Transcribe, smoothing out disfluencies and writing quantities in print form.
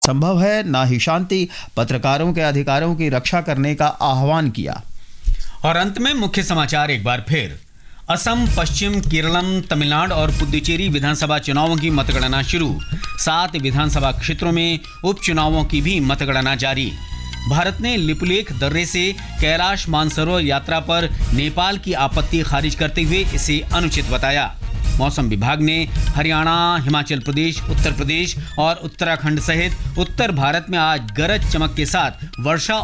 संभव है, ना ही शांति। पत्रकारों के अधिकारों की रक्षा करने का आह्वान किया। और अंत में मुख्य समाचार एक बार फिर। असम, पश्चिम, केरलम, तमिलनाडु और पुडुचेरी विधानसभा चुनावों की मतगणना शुरू। 7 विधानसभा क्षेत्रों में उपचुनावों की भी मतगणना जारी। भारत ने लिपुलेख दर्रे से कैलाश मानसरोवर यात्रा पर नेपाल की आपत्ति खारिज करते हुए इसे अनुचित बताया। मौसम विभाग ने हरियाणा, हिमाचल प्रदेश, उत्तर प्रदेश और उत्तराखंड सहित उत्तर भारत में आज गरज चमक के साथ वर्षा